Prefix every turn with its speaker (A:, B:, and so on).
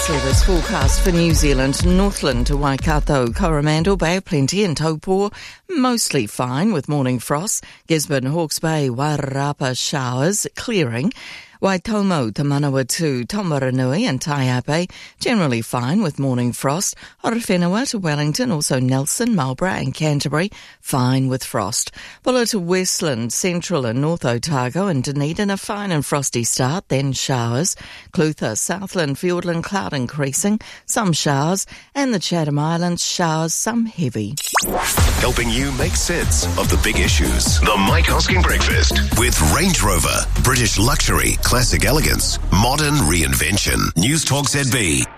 A: Firstly, this forecast for New Zealand, Northland to Waikato, Coromandel, Bay of Plenty and Taupo, mostly fine with morning frost. Gisborne, Hawke's Bay, Wairarapa showers, clearing. Waitomo to Manawatu, Tomaranui and Taiape, generally fine with morning frost. Horowhenua to Wellington, also Nelson, Marlborough and Canterbury, fine with frost. Bulla to Westland, Central and North Otago and Dunedin, a fine and frosty start, then showers. Clutha, Southland, Fiordland, cloud increasing, some showers. And the Chatham Islands, showers, some heavy.
B: Helping you make sense of the big issues. The Mike Hosking Breakfast with Range Rover, British luxury, classic elegance, modern reinvention. News Talk ZB.